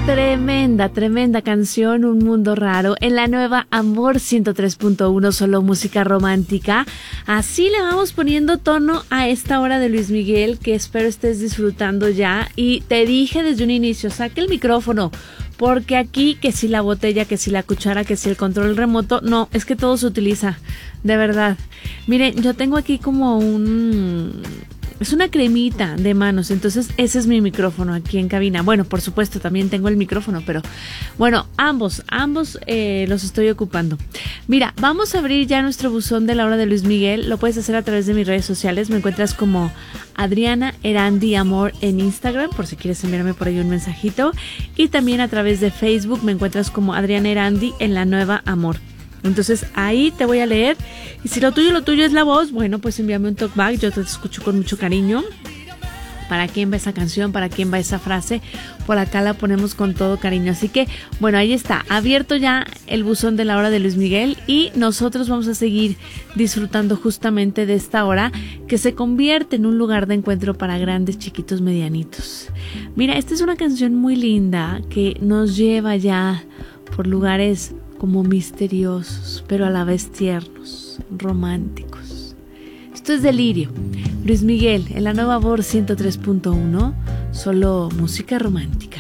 Tremenda, tremenda canción, Un Mundo Raro, en la nueva Amor 103.1, solo música romántica. Así le vamos poniendo tono a esta hora de Luis Miguel, que espero estés disfrutando ya. Y te dije desde un inicio, saque el micrófono, porque aquí que si la botella, que si la cuchara, que si el control remoto, no, es que todo se utiliza, de verdad. Miren, yo tengo aquí como es una cremita de manos, entonces ese es mi micrófono aquí en cabina. Bueno, por supuesto, también tengo el micrófono, pero bueno, ambos los estoy ocupando. Mira, vamos a abrir ya nuestro buzón de la hora de Luis Miguel. Lo puedes hacer a través de mis redes sociales. Me encuentras como Adriana Erandi Amor en Instagram, por si quieres enviarme por ahí un mensajito. Y también a través de Facebook me encuentras como Adriana Erandi en la nueva Amor. Entonces ahí te voy a leer, y si lo tuyo es la voz, bueno, pues envíame un talkback, yo te escucho con mucho cariño. ¿Para quién va esa canción? ¿Para quién va esa frase? Por acá la ponemos con todo cariño. Así que, bueno, ahí está, abierto ya el buzón de la hora de Luis Miguel, y nosotros vamos a seguir disfrutando justamente de esta hora que se convierte en un lugar de encuentro para grandes, chiquitos, medianitos. Mira, esta es una canción muy linda que nos lleva ya por lugares como misteriosos, pero a la vez tiernos, románticos. Esto es Delirio, Luis Miguel, en la nueva Amor 103.1, solo música romántica.